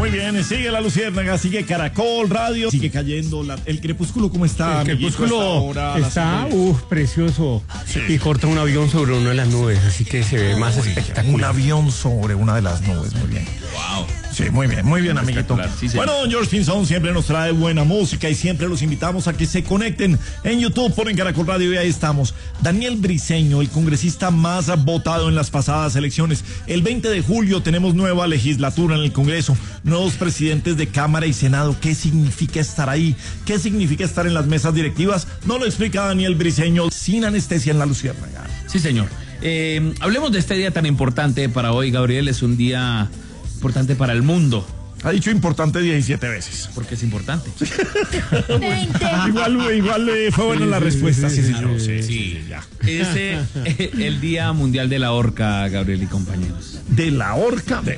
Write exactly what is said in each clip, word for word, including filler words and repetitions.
Muy bien, sigue la luciérnaga, sigue Caracol Radio, sigue cayendo la, el crepúsculo. ¿Cómo está? El crepúsculo hora, está, uff, precioso. Sí. Y corta un avión sobre una de las nubes, así que se ve más espectacular. Un avión sobre una de las nubes, muy bien. Wow. Sí, muy bien, muy bien, amiguito. Sí, sí. Bueno, don George Pinzón siempre nos trae buena música y siempre los invitamos a que se conecten en YouTube, ponen Caracol Radio y ahí estamos. Daniel Briceño, el congresista más votado en las pasadas elecciones. El veinte de julio tenemos nueva legislatura en el Congreso, nuevos presidentes de Cámara y Senado. ¿Qué significa estar ahí? ¿Qué significa estar en las mesas directivas? No lo explica Daniel Briceño, sin anestesia en la luciérnaga. Sí, señor. Eh, hablemos de este día tan importante para hoy, Gabriel. Es un día importante para el mundo. Ha dicho importante diecisiete veces. Porque es importante. veinte. Igual, igual eh, fue buena la respuesta, sí, señor. Sí, sí, ya. Es eh, el Día Mundial de la Orca, Gabriel y compañeros. De la orca. De...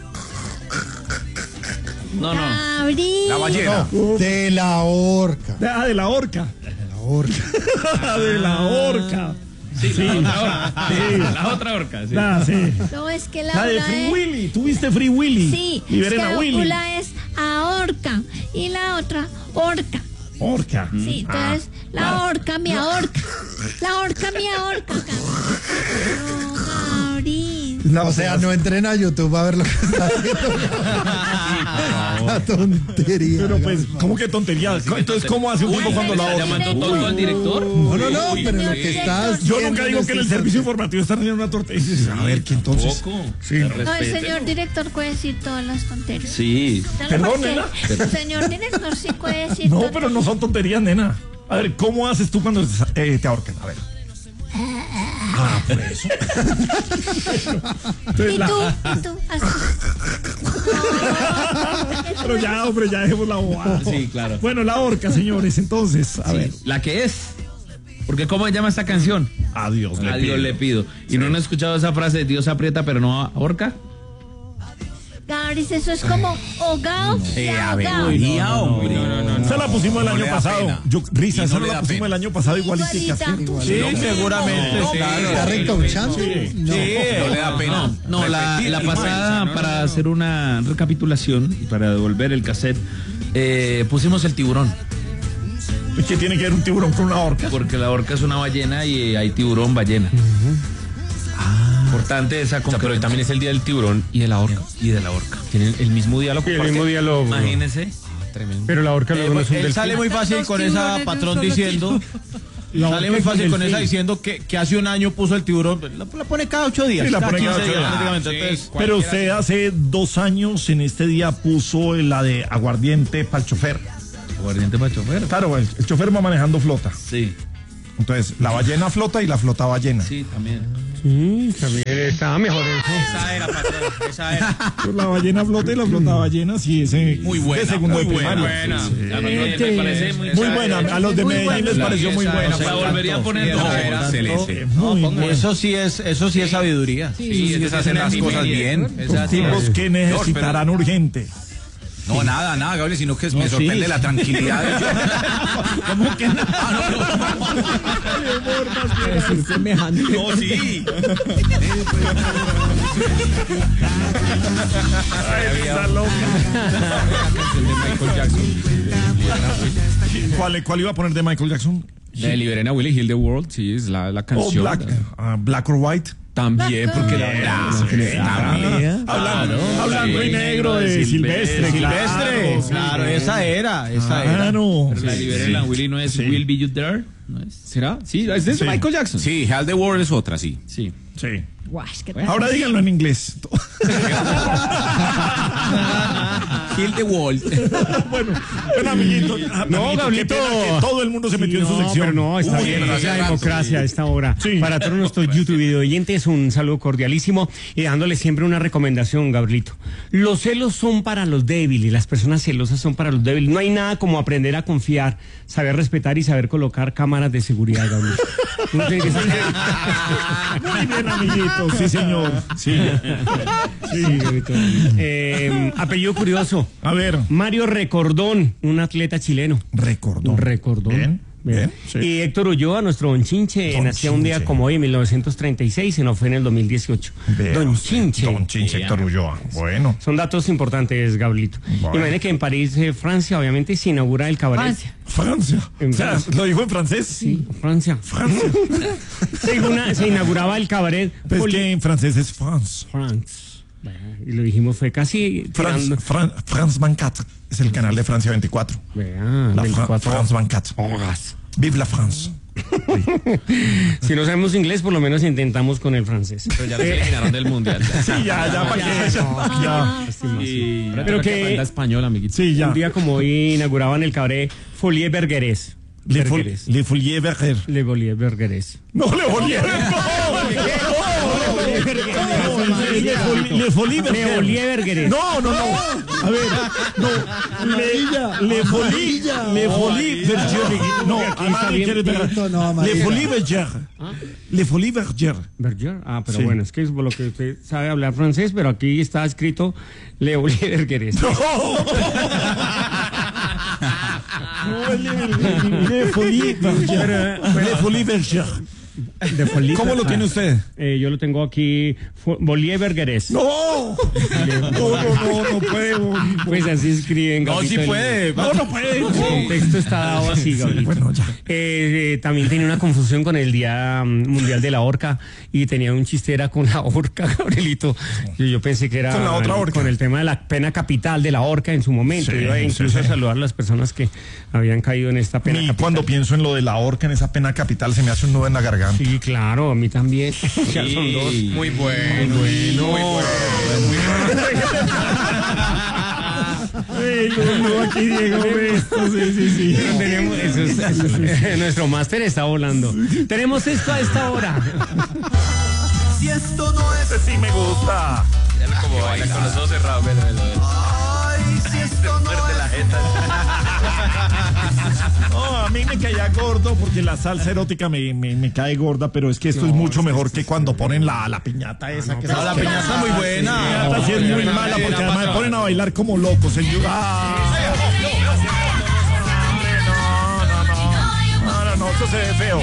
No, no. Gabriel. La ballena. De la orca. Ah, de la orca. De la orca. De la orca. Sí, Sí. la otra orca. Sí. La otra orca, sí. Ah, sí. No, es que la, La de una Free es... Willy. ¿Tuviste Free Willy? Sí, Liberen es a que Willy. una es ahorca y la otra orca. Orca. Sí, entonces la orca me ahorca. La orca me ahorca. No, Gabriel. No, O sea, no entren a YouTube a ver lo que está haciendo. La tontería. Pero pues, ¿cómo que tontería? Entonces, ¿cómo hace un tipo cuando la ¿Está orca? llamando tonto al director? No, no, no, Uy, pero lo sí. que estás. Yo nunca digo que en el servicio informativo están haciendo una torta. Y dices, a ver, ¿qué entonces? Poco. Sí. No, el señor director puede decir todas las tonterías. Sí. Perdón, Porque nena. el señor director sí puede decir No, tonterías. pero no son tonterías, nena. A ver, ¿cómo haces tú cuando eh, te ahorcan? A ver. Ah, por eso. Entonces, ¿Y la- tú? ¿Y tú? Así. No, Pero ya, hombre, ya dejemos la bobada. Sí, claro. Bueno, la orca, señores, entonces, a Sí, ver. la que es. Porque ¿cómo se llama esta canción? Adiós, le A Dios pido. le pido. ¿Y no han escuchado esa frase de Dios aprieta pero no ahorca? Gabriel, eso es como ahogado y ahogado. Esa la pusimos el año pasado. Yo, risa, Y esa no no le la da pusimos pena. el año pasado igualita. Igualita. Sí, seguramente, sí. ¿Está recauchando? Sí, no le da pena. No, la, Repetir la el pasada, mal. para hacer una recapitulación y para devolver el cassette, eh, pusimos el tiburón. ¿Qué tiene que ver un tiburón con una orca? Porque la orca es una ballena y hay tiburón ballena. Importante esa O sea, pero hoy también es el día del tiburón y de la orca. y de la orca. Tienen el mismo día, lo Y el mismo día lo. Imagínense. Tremendo. Pero la orca luego no es un Él delfín. sale muy fácil con esa patrón diciendo. La Sale orca muy es un fácil con delfín. esa diciendo que, que hace un año puso el tiburón. La, la pone cada ocho días. Sí, la pone cada quince ocho días. prácticamente. Sí. Entonces, Pero usted hace dos años en este día puso la de aguardiente para el chofer. Aguardiente para chofer. Claro, el, el chofer va manejando flota. Sí, Entonces, la ballena flota y la flota ballena. sí, también. Sí, también estaba mejor eso. esa era, patrón. Esa era. Pues la ballena flota y la flota ballena, sí, ese. Muy buena, de segundo muy de primaria. buena. Sí, sí. A mí me, me parece muy, Muy buena. A los de Muy Medellín buena. les pareció muy Esa buena. era, La volvería a poner. Sí, No, esa era. Excelente. Muy buena. Eso sí es, eso sí es sabiduría. Sí, es esa hacer es las una cosas ingeniería. bien. Son tipos que necesitarán urgente. No, nada, nada, Gabriel, sino que me sorprende la tranquilidad de ellos. ¿Cómo que nada? Ah, no, no. semejante. No, sí. Ay, está loca. ¿Cuál, ¿Cuál iba a poner de Michael Jackson? La de Liberen a Willie Hill the World, sí, es la, la Oh, canción. Black, ah, Black or White. También, porque la Hablando, hablando y negro de Silvestre. Silvestre, claro, esa era, esa era. Claro. Pero la Liberen a Willy no es Sí. Will Be You There. ¿No es? ¿Será? Sí, es de Sí. Michael Jackson. Sí, Hell the World es otra, sí. Sí. Sí. Guash, ¿qué tal? Ahora díganlo en inglés. Hill the World. bueno, bueno, amiguito. No, amiguito, qué Gablito. pena que todo el mundo se metió Sí, en su no, sección. pero no, está Uy, bien, pero es la hace rato, democracia a esta hora. Sí. Para todos nuestros YouTube video oyentes, un saludo cordialísimo y dándole siempre una recomendación, Gabrielito. Los celos son para los débiles, las personas celosas son para los débiles. No hay nada como aprender a confiar, saber respetar y saber colocar cámaras de seguridad, Gabrielito. Uno tiene que saber- Muy bien, amiguito. Sí, señor. Sí. Sí, Gabrielito. Eh, apellido curioso. A ver. Mario Recordón, un atleta chileno. Recordón. Recordón. Bien. Bien, sí. Y Héctor Ulloa, nuestro Don Chinche, Don nació un día Chinche. como hoy en mil novecientos treinta y seis, y no fue en el dos mil dieciocho. Vea Don usted, Chinche. Don Chinche, Héctor Ulloa. Bueno. Son datos importantes, Gabrielito. Bueno. Imagínate que en París, eh, Francia, obviamente se inaugura el cabaret. Francia. Francia. En O sea, Francia. ¿lo dijo en francés? Sí, Francia. Francia. Se, inaugura- se inauguraba el cabaret. Pues Poli- que en francés es France. France. Y lo dijimos, fue casi France, tirando. Fran- France veinticuatro es el canal de Francia veinticuatro. Vea, La Fra- veinticuatro France veinticuatro. horas. Vive la France. Si no sabemos inglés, por lo menos intentamos con el francés. Pero ya los eliminaron del mundial. Sí, ya, ya, para que ya, ya. Y Pero que- aprenda español, amiguito. Sí, ya. Un día como hoy inauguraban el cabaret Folie Bergérés. Le, fol, Bergérés. le Folie Berger. Le Folie Bergérés. No, le Folie Berger. Le Folie- Le Folie Le Berger. Folie Bergérés. No, no, no. A ver, no. Le, le Folie, le Folie Berger. No, además bien quiere pegar. pinto, no, María. Le Folie Berger. Le Folie Berger. Berger. Ah, pero Sí. bueno, es que es por lo que usted sabe hablar francés, pero aquí está escrito Le Folie Bergérés. No, le, le Folie Berger. Le Folie Berger. De Folie ¿Cómo lo Bergérés. tiene usted? Eh, yo lo tengo aquí, Fo- Folie Bergérés. No, no, no, no, no puede. Pues así escriben. No, sí Gabrielito, el- puede. No, no puede. El texto está dado así, Gabrielito. Bueno, ya. Eh, eh, también tenía una confusión con el Día mm, Mundial de la Orca y tenía un chiste era con la orca, Gabrielito. Yo, yo pensé que era Con la otra el- orca. con el tema de la pena capital de la orca en su momento. Sí, Iba sí, incluso sí. a saludar a las personas que habían caído en esta A pena mí capital. cuando pienso en lo de la horca, en esa pena capital, se me hace un nudo en la garganta. Sí, claro, a mí también. Ya son dos. Muy bueno. Muy bueno. Ay, no, no, aquí Diego ve esto, sí, sí, sí. Pero tenemos, eso es- eso es- nuestro máster está volando. Tenemos esto a esta hora. Si esto no es, Ese sí me gusta. Como baila con los ojos cerrados. Velo, velo, velo. ay, si esto no es, No, a mí me caía gordo porque la salsa erótica me, me, me cae gorda, pero es que esto es mucho mejor que cuando ponen la, la piñata esa. que No, la piñata es muy buena. La piñata sí es muy mala porque además me ponen a bailar como locos. El yu- ¡Ah! No, no, no. No, no, no, eso se ve feo.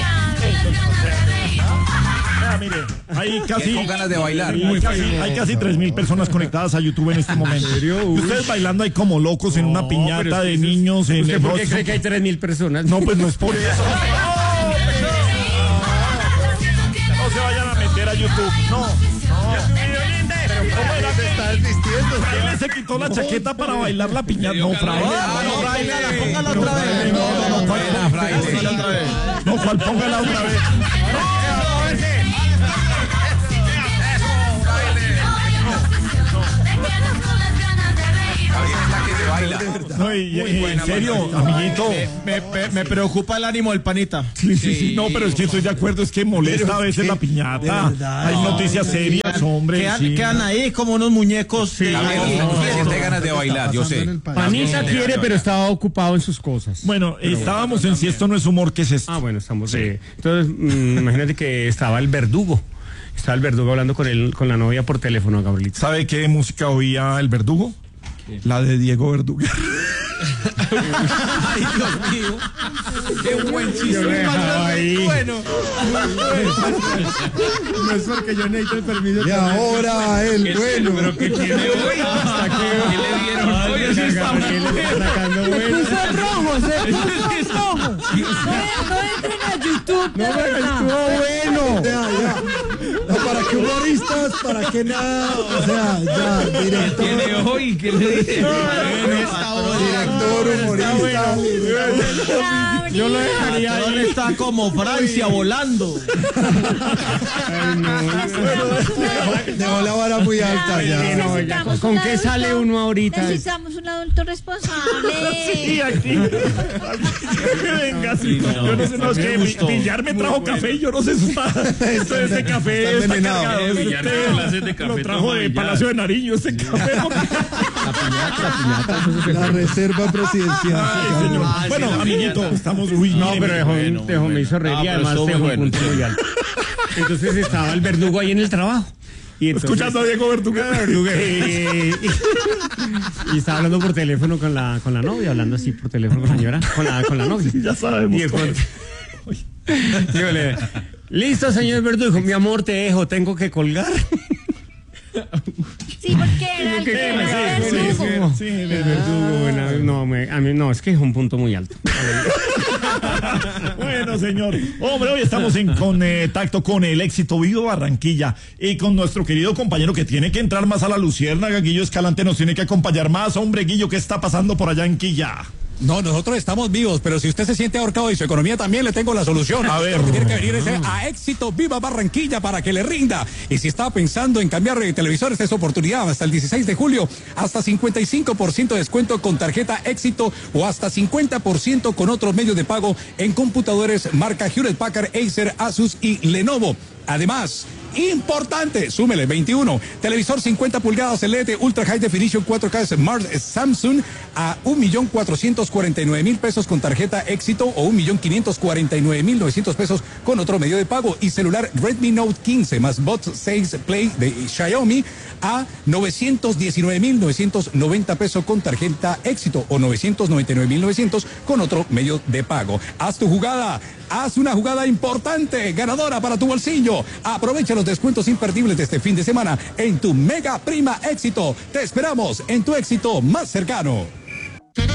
Vea, mire, hay casi, Con ganas de bailar. hay casi, hay casi tres mil personas conectadas a YouTube en este momento. Y ustedes bailando ahí como locos en una No, piñata pero es que de eso es- niños. En ¿Usted por qué el- cree que hay tres mil personas? No, pues no es por eso. No se vayan a meter a YouTube. No, no. Pero ¿cómo era que estás vistiendo? Fraile se quitó la chaqueta para bailar la piñata. No, Fraile. Ah, no, Fraile, Póngala otra vez. No, no, no, ¿cuál Buena, Fraile. póngala otra vez? No, ¿cuál póngala otra vez? No, y, y- en serio, amiguito. Me, me- me preocupa el ánimo del panita. Sí, sí, sí, no, pero es que estoy de acuerdo, es que molesta a veces la piñata. verdad. Hay noticias serias, hombre. Quedan, sí. quedan ahí como unos muñecos. de- Siente ganas de bailar, yo sé. Panita quiere, pero estaba ocupado en sus cosas. Bueno, estábamos en Si esto no es humor, ¿qué es esto? Ah, bueno, estamos. eh, entonces, mm, imagínate que estaba el verdugo. Estaba el verdugo hablando con él, con la novia por teléfono, Gabrielito. ¿Sabe qué música oía el verdugo? La de Diego Verdugo. Ay, Dios mío. Qué buen Yo chiste. lo dejaba ahí. Bueno. No es porque yo necesito el permiso. Y ahora el bueno. Pero ¿qué tiene hoy? ¿Hasta qué le dieron hoy? Dios, está muy ¿Qué le está sacando bueno? Puso rojo, se puso rojo. No, no entren a YouTube, de verdad. bueno. Ya, ya. No, ¿para qué humoristas? ¿Para qué nada? O sea, ya, director. Tiene hoy, ¿qué le dice? Director, humorista. Yo lo dejaría ahí. ¿Dónde está como Francia volando? Dejó la vara muy alta Sí, ya. no, ya, ¿con, con qué sale uno ahorita? Necesitamos un adulto responsable. Sí, aquí. Venga, sí. Yo no sé, no, es que gustó. Villar me trajo café y yo no sé si está. Esto este café está está envenenado. cargado. Eh, Villar Este dio clases de café lo trajo de toma Palacio de Nariño, este café. La reserva presidencial. Ay, señor. Ah, sí, Bueno, la amiguito, piñata. estamos. Uy, No, mire, pero dejó, bueno, dejó me hizo reír Ah, y pero además estuvo dejó muy un bueno, punto sí. muy alto. Entonces estaba el verdugo ahí en el trabajo. Y entonces, escuchando a Diego Verduguet. y, y estaba hablando por teléfono con la, con la novia, hablando así por teléfono con la señora, con la, con la novia. Ya sabemos. Y después, dígale, listo, señor Verdugo. Dijo, mi amor, te dejo, tengo que colgar. Sí, porque era el que era el verdugo. Sí, el Verdugo. Bueno, no, me, a mí no, es que es un punto muy alto. Bueno, señor. Hombre, hoy estamos en contacto con el éxito Viva Barranquilla y con nuestro querido compañero que tiene que entrar más a la luciérnaga. Guillo Escalante nos tiene que acompañar más. Hombre, Guillo, ¿qué está pasando por allá en Quilla? No, nosotros estamos vivos, pero si usted se siente ahorcado y su economía también, le tengo la solución. A ver. Lo que tiene que venir es a Éxito Viva Barranquilla para que le rinda. Y si está pensando en cambiar de televisor, esta es oportunidad. Hasta el dieciséis de julio, hasta cincuenta y cinco por ciento de descuento con tarjeta Éxito o hasta cincuenta por ciento con otros medios de pago en computadores marca Hewlett Packard, Acer, Asus y Lenovo. Además, importante, súmele veintiuno, televisor cincuenta pulgadas L E D Ultra High Definition cuatro K Smart Samsung a un millón cuatrocientos cuarenta y nueve mil pesos con tarjeta Éxito o un millón quinientos cuarenta y nueve mil novecientos pesos con otro medio de pago, y celular Redmi Note quince más Bot seis Play de Xiaomi a novecientos diecinueve mil novecientos noventa pesos con tarjeta Éxito o novecientos noventa y nueve mil novecientos con otro medio de pago. Haz tu jugada, haz una jugada importante, ganadora para tu bolsillo. Aprovecha los descuentos imperdibles de este fin de semana en tu Mega Prima Éxito. Te esperamos en tu Éxito más cercano.